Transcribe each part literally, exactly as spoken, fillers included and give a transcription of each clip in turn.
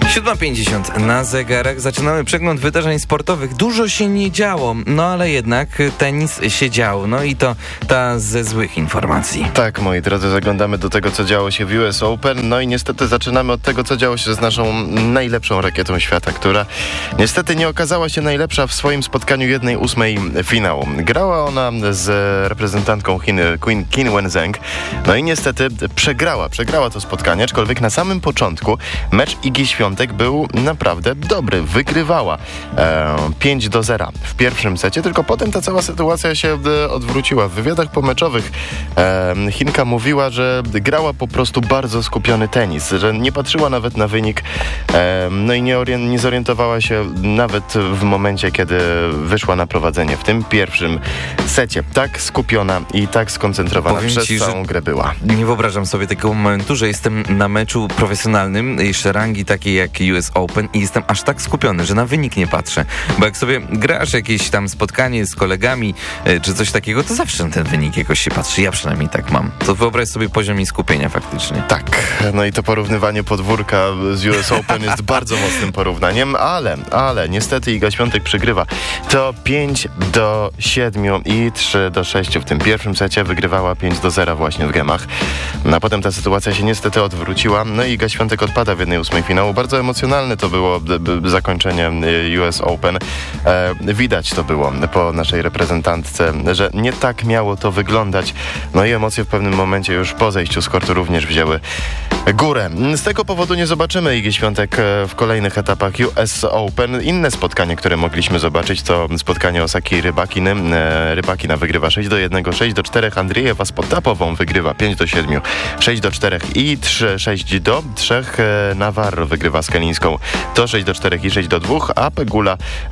siódma pięćdziesiąt na zegarach. Zaczynamy przegląd wydarzeń sportowych. Dużo się nie działo, no ale jednak tenis się działo. No i to ta ze złych informacji. Tak, moi drodzy, zaglądamy do tego, co działo się w U S Open. No i niestety zaczynamy od tego, co działo się z naszą najlepszą rakietą świata, która niestety nie okazała się najlepsza w swoim spotkaniu jednej ósmej finału. Grała ona z reprezentantką Chin, Qin Wenzheng. No i niestety przegrała. Przegrała to spotkanie, aczkolwiek na samym początku mecz Igi Świątek był naprawdę dobry. Wygrywała e, pięć do zera w pierwszym secie, tylko potem ta cała sytuacja się e, odwróciła. W wywiadach pomeczowych e, Chinka mówiła, że grała po prostu bardzo skupiony tenis, że nie patrzyła nawet na wynik, e, no i nie, orien- nie zorientowała się nawet w momencie, kiedy wyszła na prowadzenie w tym pierwszym secie. Tak skupiona i tak skoncentrowana Powiem przez ci, całą grę była. Nie wyobrażam sobie takiego momentu, że jestem na meczu profesjonalnym, jeszcze rangi takiej jak U S Open i jestem aż tak skupiony, że na wynik nie patrzę. Bo jak sobie grasz jakieś tam spotkanie z kolegami y, czy coś takiego, to zawsze na ten wynik jakoś się patrzy. Ja przynajmniej tak mam. To wyobraź sobie poziom jej skupienia faktycznie. Tak, no i to porównywanie podwórka z U S Open jest bardzo mocnym porównaniem, ale, ale niestety Iga Świątek przegrywa. To pięć do siedmiu i trzy do sześciu w tym pierwszym secie. Wygrywała pięć do zera właśnie w gemach. No a potem ta sytuacja się niestety odwróciła. No i Iga Świątek odpada w jednej ósmej finału. Bardzo emocjonalne to było b- b- zakończenie U S Open. E, widać to było po naszej reprezentantce, że nie tak miało to wyglądać. No i emocje w pewnym momencie już po zejściu z kortu również wzięły górę. Z tego powodu nie zobaczymy Igi Świątek w kolejnych etapach U S Open. Inne spotkanie, które mogliśmy zobaczyć, to spotkanie Osaki i Rybakiny. E, Rybakina wygrywa sześć do jednego, sześć do czterech. Andriejewa z Potapową wygrywa pięć do siedmiu, sześć do czterech i trzy, sześć do trzech. Navarro wygrywa z Kelińską to sześć do czterech i sześć do dwóch, a Pegula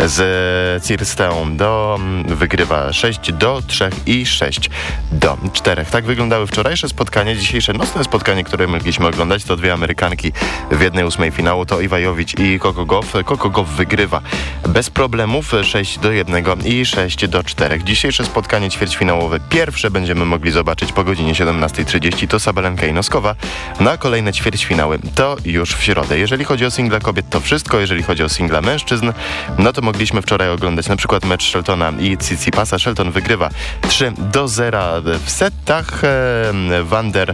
z Cirsteą do wygrywa sześć do trzech i sześć do czterech. Tak wyglądały wczorajsze spotkanie. Dzisiejsze nocne spotkanie, które mogliśmy oglądać, to dwie Amerykanki w jednej ósmej finału, to Iwajowicz i Coco Gauff. Coco Gauff wygrywa bez problemów sześć do jednego i sześć do czterech. Dzisiejsze spotkanie ćwierćfinałowe pierwsze będziemy mogli zobaczyć po godzinie siedemnasta trzydzieści, to Sabalenka i Noskowa. Na kolejne ćwierćfinały to już w środę. Jeżeli chodzi o singla kobiet, to wszystko. Jeżeli chodzi o singla mężczyzn, no to mogliśmy wczoraj oglądać na przykład mecz Sheltona i Tsitsipasa. Shelton wygrywa trzy do zera w setach. Van der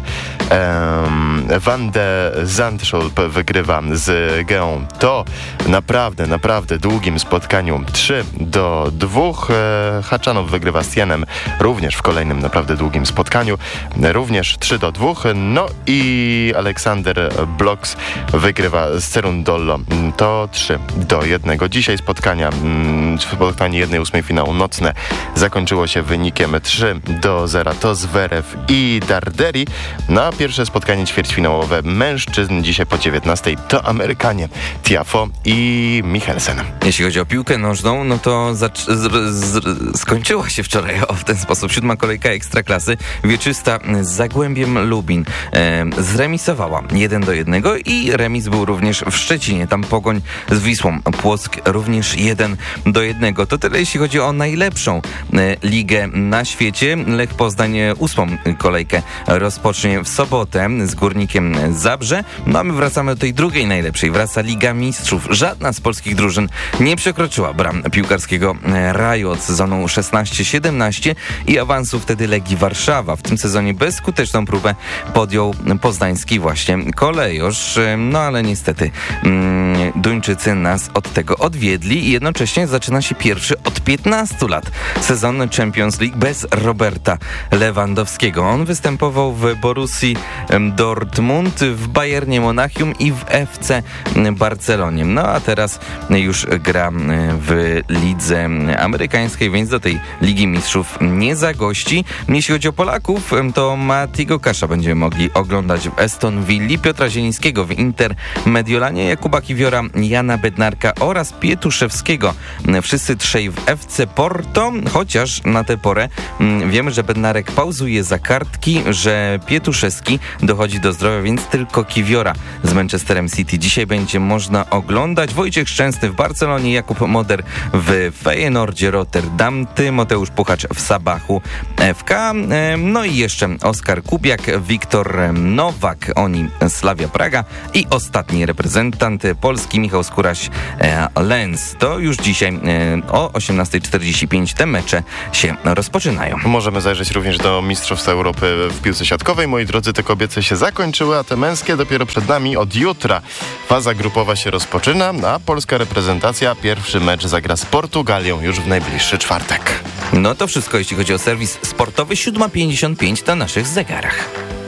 Van de Zandschulp wygrywa z Geą. To naprawdę, naprawdę długim spotkaniu trzy do dwóch. Haczanow wygrywa z Tienem również w kolejnym naprawdę długim spotkaniu. Również trzy do dwóch. No i Aleksander Bloks wygrywa z Cerundolo. To trzy do jednego. Dzisiaj spotkania, spotkanie jednej ósmej finału nocne zakończyło się wynikiem trzy do zera. To Zverev i Darderi. Na pierwsze spotkanie ćwierćfinałowe mężczyzn dzisiaj po dziewiętnastej to Amerykanie Tiafoe i Michelsen. Jeśli chodzi o piłkę nożną, no to zac- z- z- skończyła się wczoraj o, w ten sposób. Siódma kolejka Ekstraklasy. Wieczysta z Zagłębiem Lubin e, zremisowała jeden do jednego i remis był również w Szczecinie. Tam Pogoń z Wisłą Płock również jeden do jednego. To tyle, jeśli chodzi o najlepszą e, ligę na świecie. Lech Poznań ósmą kolejkę rozpocznie w sobotę z Górnikiem Zabrze. No a my wracamy do tej drugiej najlepszej. Wraca Liga Mistrzów. Żadna z polskich drużyn nie przekroczyła bram piłkarskiego raju od sezonu szesnaście siedemnaście i awansu wtedy Legii Warszawa. W tym sezonie bezskuteczną próbę podjął poznański właśnie kolejorz. No ale niestety mm, Duńczycy nas od tego odwiedli i jednocześnie zaczyna się pierwszy od piętnastu lat sezon Champions League bez Roberta Lewandowskiego. On występował w Borussii Dortmund, w Bayernie Monachium i w F C Barcelonie. No a teraz już gra w lidze amerykańskiej, więc do tej Ligi Mistrzów nie zagości. Jeśli chodzi o Polaków, to Matiego Kasza będziemy mogli oglądać w Aston Villi, Piotra Zielińskiego w Inter Mediolanie, Jakuba Kiwiora, Jana Bednarka oraz Pietuszewskiego. Wszyscy trzej w F C Porto, chociaż na tę porę wiemy, że Bednarek pauzuje za kartki, że Pietuszewski dochodzi do zdrowia, więc tylko Kiwiora z Manchesterem City dzisiaj będzie można oglądać. Wojciech Szczęsny w Barcelonie, Jakub Moder w Feyenoordzie Rotterdam, Tymoteusz Puchacz w Sabachu F K, no i jeszcze Oskar Kubiak, Wiktor Nowak, oni Slavia Praga i ostatni reprezentant reprezentant Polski Michał Skóraś-Lens. To już dzisiaj o osiemnasta czterdzieści pięć te mecze się rozpoczynają. Możemy zajrzeć również do Mistrzostw Europy w piłce siatkowej. Moi drodzy, te kobiece się zakończyły, a te męskie dopiero przed nami od jutra. Faza grupowa się rozpoczyna, a polska reprezentacja pierwszy mecz zagra z Portugalią już w najbliższy czwartek. No to wszystko, jeśli chodzi o serwis sportowy. siódma pięćdziesiąt pięć na naszych zegarach.